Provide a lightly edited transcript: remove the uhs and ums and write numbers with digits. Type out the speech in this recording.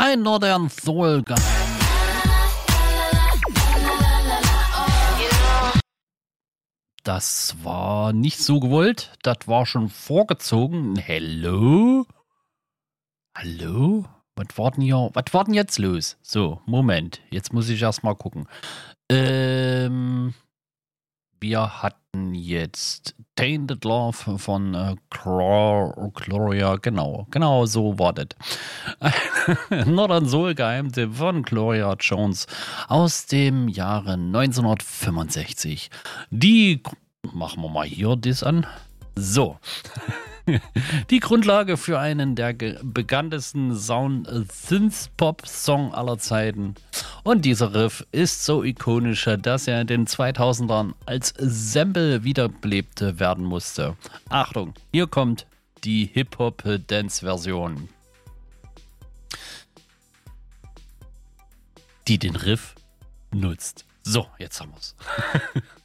Ein Northern Soul Guy. Das war nicht so gewollt. Das war schon vorgezogen. Hello? Hallo? Was war denn jetzt los? So, Moment. Jetzt muss ich erst mal gucken. Wir hatten jetzt Tainted Love von Gloria. Genau so war das. Northern Soul Geheimtipp von Gloria Jones aus dem Jahre 1965. Machen wir mal hier das an. So. Die Grundlage für einen der bekanntesten Synth-Pop-Song aller Zeiten. Und dieser Riff ist so ikonisch, dass er in den 2000ern als Sample wiederbelebt werden musste. Achtung, hier kommt die Hip-Hop-Dance-Version, die den Riff nutzt. So, jetzt haben wir's.